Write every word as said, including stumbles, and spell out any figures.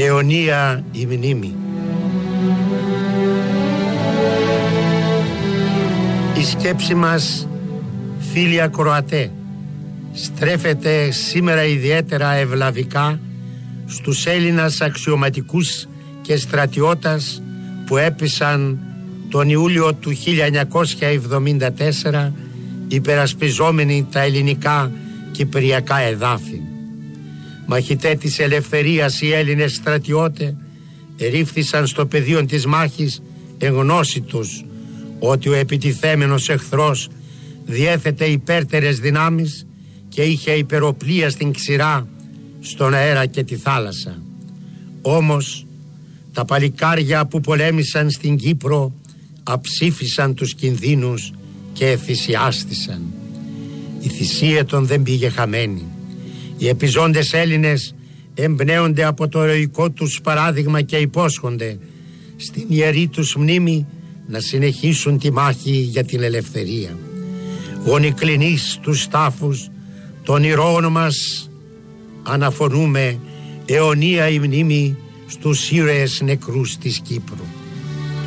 αιωνία η μνήμη. Η σκέψη μας, φίλοι ακροατέ, στρέφεται σήμερα ιδιαίτερα ευλαβικά στους Έλληνας αξιωματικούς και στρατιώτας που έπεσαν τον Ιούλιο του χίλια εννιακόσια εβδομήντα τέσσερα υπερασπιζόμενοι τα ελληνικά κυπριακά εδάφη. Μαχητέ της ελευθερίας οι Έλληνες στρατιώτες ερήφθησαν στο πεδίο της μάχης εν γνώση τους ότι ο επιτιθέμενος εχθρός διέθετε υπέρτερες δυνάμεις και είχε υπεροπλία στην ξηρά, στον αέρα και τη θάλασσα. Όμως τα παλικάρια που πολέμησαν στην Κύπρο αψήφισαν τους κινδύνους και θυσιάστησαν. Η θυσία των δεν πήγε χαμένη. Οι επιζώντες Έλληνες εμπνέονται από το ηρωικό τους παράδειγμα και υπόσχονται στην ιερή τους μνήμη να συνεχίσουν τη μάχη για την ελευθερία. Γονικλινείς στους τάφους των ηρώων μας αναφωνούμε αιωνία η μνήμη στους ήρωες νεκρούς της Κύπρου.